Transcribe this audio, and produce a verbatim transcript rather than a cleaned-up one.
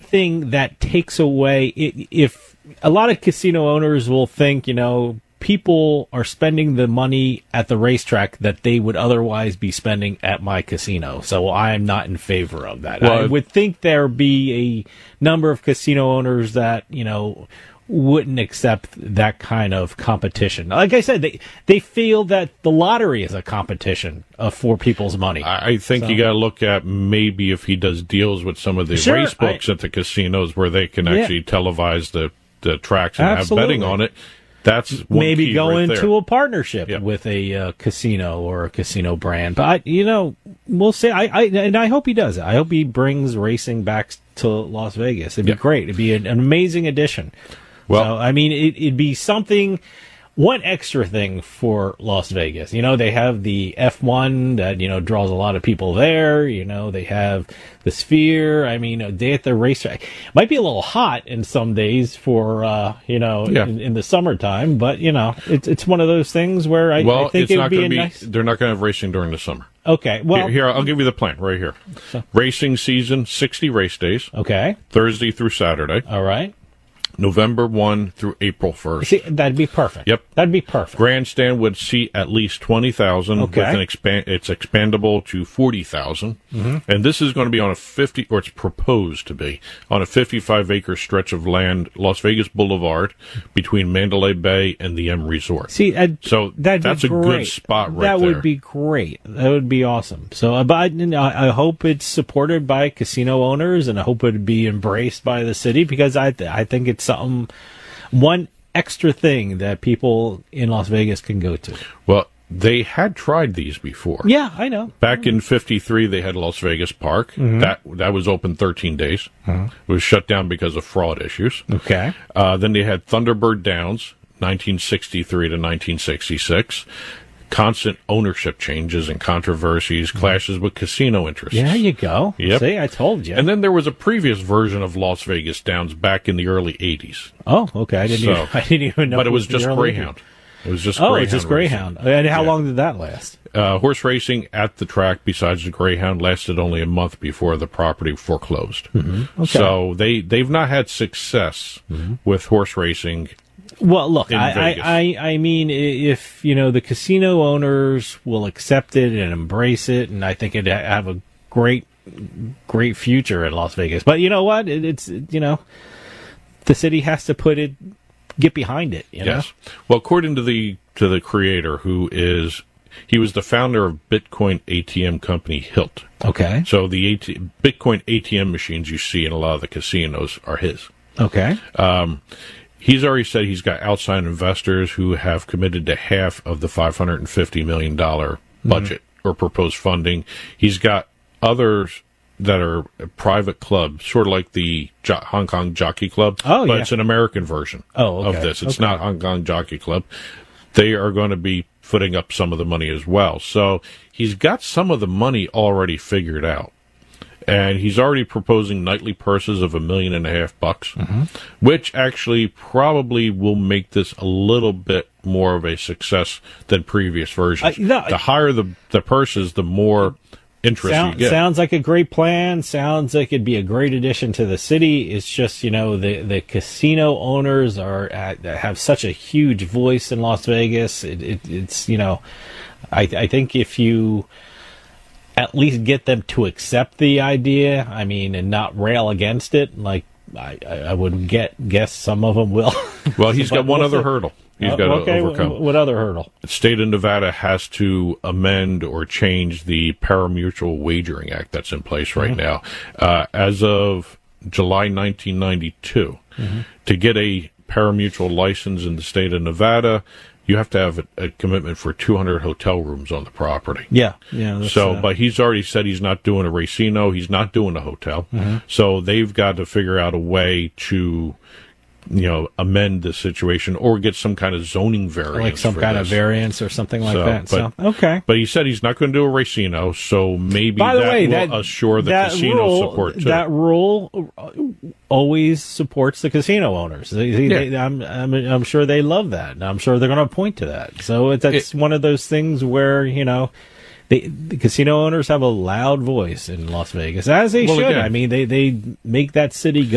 anything that takes away, if a lot of casino owners will think, you know, people are spending the money at the racetrack that they would otherwise be spending at my casino. So I'm not in favor of that. Well, I would think there be a number of casino owners that, you know, wouldn't accept that kind of competition. Like I said, they they feel that the lottery is a competition uh, for people's money. I, I think so. You got to look at maybe if he does deals with some of the Sure, race books I, at the casinos where they can actually yeah. televise the, the tracks and Absolutely. have betting on it. That's one maybe key go right into there. a partnership Yeah. with a uh, casino or a casino brand. But I, you know, we'll see. I, I and I hope he does it. I hope he brings racing back to Las Vegas. It'd be Yeah. great. It'd be an, an amazing addition. Well, so, I mean, it, it'd be something. One extra thing for Las Vegas. You know, they have the F one that, you know, draws a lot of people there. You know, they have the Sphere. I mean, a day at the racetrack might be a little hot in some days for, uh, you know, Yeah. in, in the summertime. But, you know, it's it's one of those things where I, well, I think it's it not would be going a to be. nice. They're not going to have racing during the summer. Okay, well. Here, here, I'll give you the plan right here. So- Racing season, sixty race days, Okay, Thursday through Saturday, all right. November first through April first. See, that'd be perfect. Yep. That'd be perfect. Grandstand would seat at least twenty thousand. Okay. With an expand, it's expandable to forty thousand. Mm-hmm. And this is going to be on a fifty, or it's proposed to be, on a fifty-five acre stretch of land, Las Vegas Boulevard, between Mandalay Bay and the M Resort. See, I'd, So that'd that's be a good great. spot right That there. would be great. That would be awesome. So, uh, but I, I hope it's supported by casino owners, and I hope it'd be embraced by the city, because I th- I think it's something, one extra thing that people in Las Vegas can go to. Well, they had tried these before. Yeah, I know. Back in fifty-three, they had Las Vegas Park. Mm-hmm. That that was open thirteen days. It was shut down because of fraud issues. Okay. Uh, then they had Thunderbird Downs, nineteen sixty-three to nineteen sixty-six. Constant ownership changes and controversies, clashes with casino interests. Yeah, you go. Yep. See, I told you. And then there was a previous version of Las Vegas Downs back in the early eighties. oh, okay. I didn't. So- even, I didn't even know. But it was the just early- Greyhound. It was just Oh, Greyhound. it's just racing. Greyhound. And how Yeah. long did that last? Uh, horse racing at the track, besides the Greyhound, lasted only a month before the property foreclosed. Mm-hmm. Okay. So they, they've not had success Mm-hmm. with horse racing. Well, look, in I, Vegas. I, I, I mean, i- if, you know, the casino owners will accept it and embrace it, and I think it'd ha- have a great, great future in Las Vegas. But you know what? It, it's, you know, the city has to put it, get behind it, you know? Yes. Well, according to the to the creator, who is he was the founder of Bitcoin A T M company Hilt. Okay. So the A T, Bitcoin A T M machines you see in a lot of the casinos are his. Okay. Um, he's already said he's got outside investors who have committed to half of the five hundred fifty million dollars budget or proposed funding. He's got others that are private clubs, sort of like the jo- Hong Kong Jockey Club. Oh, but yeah. it's an American version Oh, okay. of this. It's Okay. not Hong Kong Jockey Club. They are going to be footing up some of the money as well. So he's got some of the money already figured out. And he's already proposing nightly purses of a million and a half bucks, Mm-hmm. which actually probably will make this a little bit more of a success than previous versions. Uh, no, the higher the, the purses, the more interest Sound, you get. sounds like a great plan. Sounds like it'd be a great addition to the city. It's just, you know, the, the casino owners are at, have such a huge voice in Las Vegas. It, it, it's, you know, I, I think if you at least get them to accept the idea, I mean, and not rail against it, like I, I I would get guess some of them will. Well, he's got But one we'll other see. hurdle he's Uh, got to okay, overcome. What, what other hurdle? The state of Nevada has to amend or change the Parimutuel Wagering Act that's in place right Mm-hmm. now. Uh, as of July nineteen ninety-two, Mm-hmm. to get a parimutuel license in the state of Nevada, you have to have a, a commitment for two hundred hotel rooms on the property. Yeah, yeah. that's, So, uh, but he's already said he's not doing a racino. He's not doing a hotel. Mm-hmm. So they've got to figure out a way to, you know, amend the situation or get some kind of zoning variance. like some for kind of this. variance or something like So, that. So but- okay. But he said he's not going to do a racino, so maybe By the that way, will that assure the that casino rule, support too. That rule always supports the casino owners. They, they, Yeah. they- I'm, I'm, I'm sure they love that, and I'm sure they're going to point to that. So it, that's It- one of those things where, you know, they, the casino owners have a loud voice in Las Vegas, as they Well, should. again- I mean, they, they make that city go.